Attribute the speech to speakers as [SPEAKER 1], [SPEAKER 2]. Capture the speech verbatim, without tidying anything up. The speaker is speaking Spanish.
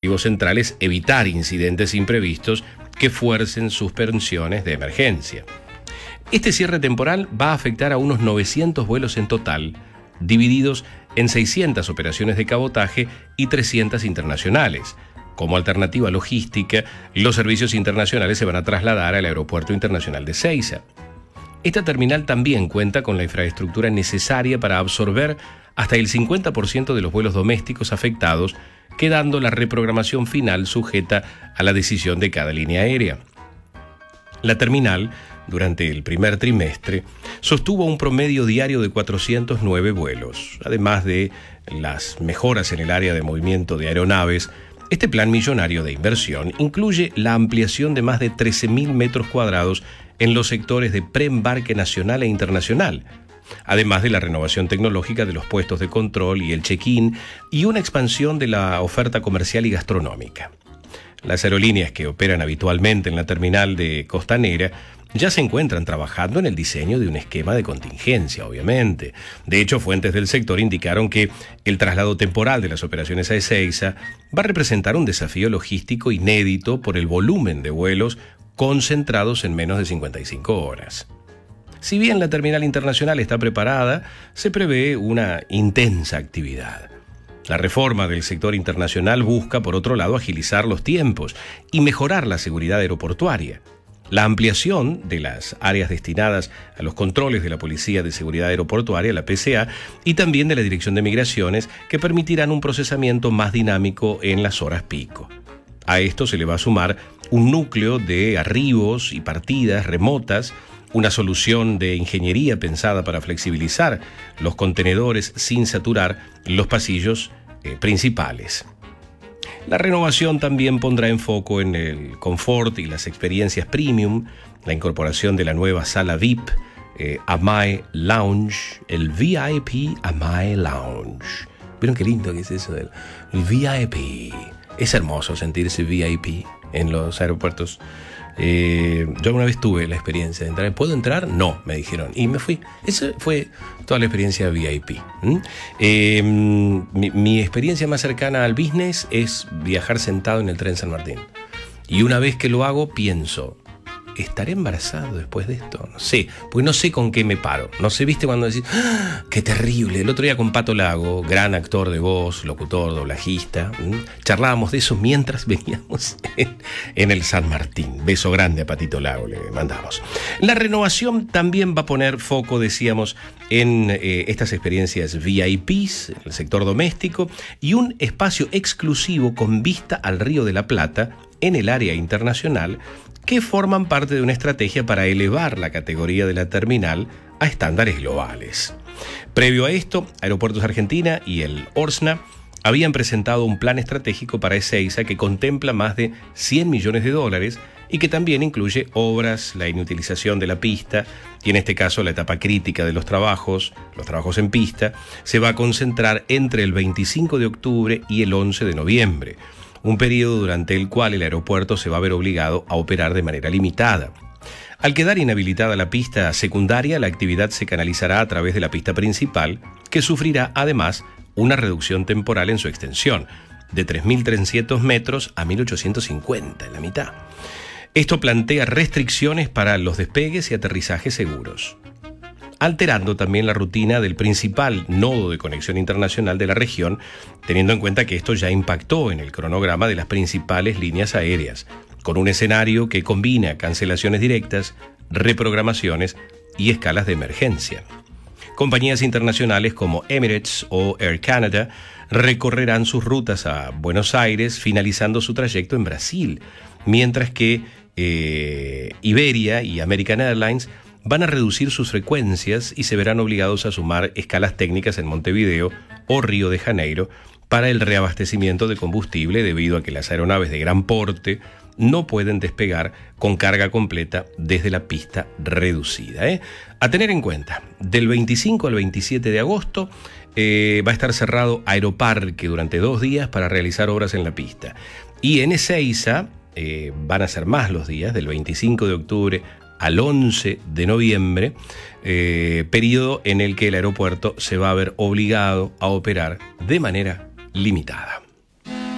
[SPEAKER 1] objetivo central es evitar incidentes imprevistos que fuercen suspensiones de emergencia. Este cierre temporal va a afectar a unos novecientos vuelos en total, divididos en seiscientas operaciones de cabotaje y trescientas internacionales. Como alternativa logística, los servicios internacionales se van a trasladar al Aeropuerto Internacional de Ezeiza. Esta terminal también cuenta con la infraestructura necesaria para absorber hasta el cincuenta por ciento de los vuelos domésticos afectados, quedando la reprogramación final sujeta a la decisión de cada línea aérea. La terminal, durante el primer trimestre, sostuvo un promedio diario de cuatrocientos nueve vuelos. Además de las mejoras en el área de movimiento de aeronaves, este plan millonario de inversión incluye la ampliación de más de trece mil metros cuadrados en los sectores de preembarque nacional e internacional, además de la renovación tecnológica de los puestos de control y el check-in y una expansión de la oferta comercial y gastronómica. Las aerolíneas que operan habitualmente en la terminal de Costanera ya se encuentran trabajando en el diseño de un esquema de contingencia, obviamente. De hecho, fuentes del sector indicaron que el traslado temporal de las operaciones a Ezeiza va a representar un desafío logístico inédito por el volumen de vuelos concentrados en menos de cincuenta y cinco horas. Si bien la terminal internacional está preparada, se prevé una intensa actividad. La reforma del sector internacional busca, por otro lado, agilizar los tiempos y mejorar la seguridad aeroportuaria. La ampliación de las áreas destinadas a los controles de la Policía de Seguridad Aeroportuaria, la P C A, y también de la Dirección de Migraciones, que permitirán un procesamiento más dinámico en las horas pico. A esto se le va a sumar un núcleo de arribos y partidas remotas, una solución de ingeniería pensada para flexibilizar los contenedores sin saturar los pasillos eh, principales. La renovación también pondrá en foco en el confort y las experiencias premium, la incorporación de la nueva sala V I P, eh, Amae Lounge, el V I P Amae Lounge. ¿Vieron qué lindo que es eso del V I P? Es hermoso sentirse V I P en los aeropuertos. Eh, yo una vez tuve la experiencia de entrar. ¿Puedo entrar? No, me dijeron. Y me fui. Esa fue toda la experiencia V I P. ¿Mm? Eh, mi, mi experiencia más cercana al business es viajar sentado en el tren San Martín. Y una vez que lo hago, pienso, ¿estaré embarazado después de esto? No sé, pues no sé con qué me paro. No sé, viste cuando decís, ¡ah, qué terrible! El otro día con Pato Lago, gran actor de voz, locutor, doblajista, ¿m? Charlábamos de eso mientras veníamos en, en el San Martín. Beso grande a Patito Lago le mandamos. La renovación también va a poner foco, decíamos, en eh, estas experiencias V I Ps, el sector doméstico, y un espacio exclusivo con vista al Río de la Plata en el área internacional, que forman parte de una estrategia para elevar la categoría de la terminal a estándares globales. Previo a esto, Aeropuertos Argentina y el Orsna habían presentado un plan estratégico para Ezeiza que contempla más de cien millones de dólares y que también incluye obras, la inutilización de la pista y en este caso la etapa crítica de los trabajos, los trabajos en pista, se va a concentrar entre el veinticinco de octubre y el once de noviembre. Un periodo durante el cual el aeropuerto se va a ver obligado a operar de manera limitada. Al quedar inhabilitada la pista secundaria, la actividad se canalizará a través de la pista principal, que sufrirá además una reducción temporal en su extensión, de tres mil trescientos metros a mil ochocientos cincuenta, en la mitad. Esto plantea restricciones para los despegues y aterrizajes seguros, alterando también la rutina del principal nodo de conexión internacional de la región, teniendo en cuenta que esto ya impactó en el cronograma de las principales líneas aéreas, con un escenario que combina cancelaciones directas, reprogramaciones y escalas de emergencia. Compañías internacionales como Emirates o Air Canada recorrerán sus rutas a Buenos Aires, finalizando su trayecto en Brasil, mientras que eh, Iberia y American Airlines van a reducir sus frecuencias y se verán obligados a sumar escalas técnicas en Montevideo o Río de Janeiro para el reabastecimiento de combustible debido a que las aeronaves de gran porte no pueden despegar con carga completa desde la pista reducida. ¿eh? A tener en cuenta, del veinticinco al veintisiete de agosto eh, va a estar cerrado Aeroparque durante dos días para realizar obras en la pista. Y en Ezeiza eh, van a ser más los días, del veinticinco de octubre al once de noviembre, eh, periodo en el que el aeropuerto se va a ver obligado a operar de manera limitada.